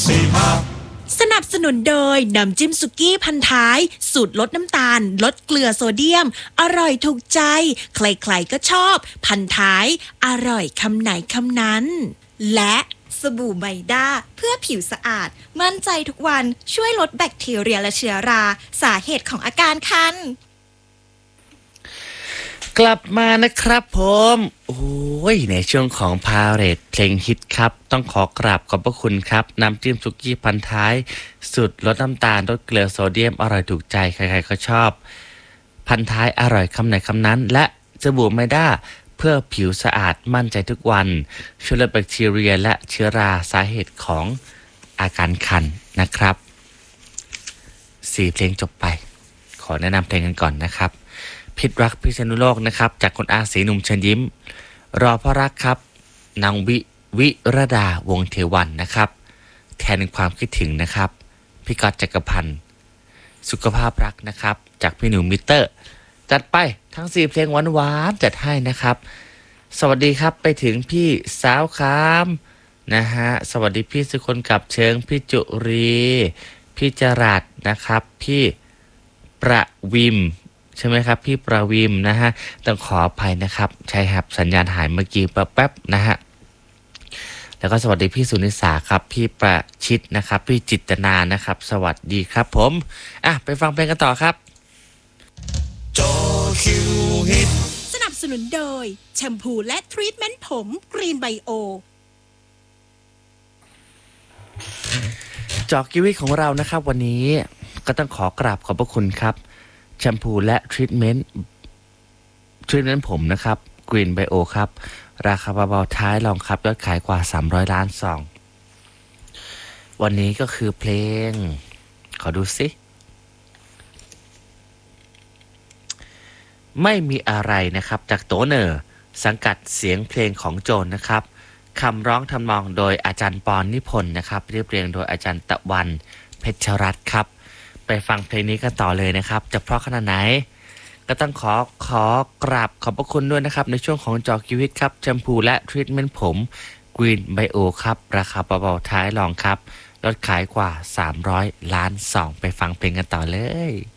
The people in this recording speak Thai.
สนับสนุนโดยน้ำจิ้มสุกี้พันท้ายสูตรลดน้ำตาลลดเกลือโซเดียมอร่อยถูกใจใครๆก็ชอบพันท้ายอร่อยคำไหนคำนั้นและสบู่ไมด้าเพื่อผิวสะอาดมั่นใจทุกวันช่วยลดแบคทีเรียและเชื้อราสาเหตุของอาการคันกลับมานะครับผมโอ้ยในช่วงของพาเหรดเพลงฮิตครับต้องขอกราบขอบพระคุณครับน้ำจิ้มสุกี้พันท้ายสูตรลดน้ำตาลลดเกลือโซเดียมอร่อยถูกใจใครๆก็ชอบพันท้ายอร่อยคำไหนคำนั้นและสบู่ไมด้าเพื่อผิวสะอาดมั่นใจทุกวันช่วยลดแบคทีเรียและเชื้อราสาเหตุของอาการคันนะครับ4เพลงจบไปขอแนะนำเพลงกันก่อนนะครับพิษรักพิษณุโลกนะครับจากคนอาศรีหนุ่มเชิญยิ้มรอเพราะรักครับนางวิรดาวงศ์เทวันนะครับแทนความคิดถึงนะครับพี่ก๊อตจักรพันธ์สุขภาพรักนะครับจากพี่หนูมิเตอร์จัดไปทั้ง4เพลงหวานๆจัดให้นะครับสวัสดีครับไปถึงพี่สาวคามนะฮะสวัสดีพี่สุคนกับเชิงพี่จุรีพี่จรัสนะครับพี่ประวิมใช่ไหมครับพี่ประวิมนะฮะต้องขออภัยนะครับใช่ครับสัญญาณหายเมื่อกี้แป๊บๆนะฮะแล้วก็สวัสดีพี่สุนิสาครับพี่ประชิดนะครับพี่จิตนานะครับสวัสดีครับผมไปฟังเพลงกันต่อครับจอคิวฮิตสนับสนุนโดยแชมพูและทรีทเมนต์ผมกรีนไบโอจอคิวฮิตของเรานะครับวันนี้ก็ต้องขอกราบขอบพระคุณครับแชมพูและทรีทเมนต์ผมนะครับ Green Bio ครับราคาเบาๆท้ายรองครับยอดขายกว่า300ล้านซองวันนี้ก็คือเพลงขอดูสิไม่มีอะไรนะครับจากโตเนอร์สังกัดเสียงเพลงของโจนนะครับคำร้องทำนองโดยอาจารย์ปอนนิพนธ์นะครับเรียบเรียงโดยอาจารย์ตะวันเพชรรัตน์ครับไปฟังเพลงนี้กันต่อเลยนะครับจะเพราะขนาดไหนก็ต้องขอกราบขอบพระคุณด้วยนะครับในช่วงของจอคิวฮิตครับแชมพูและทรีทเมนต์ผม Green Bio ครับราคาเบาๆท้ายรองครับยอดขายกว่า300ล้านซองไปฟังเพลงกันต่อเลย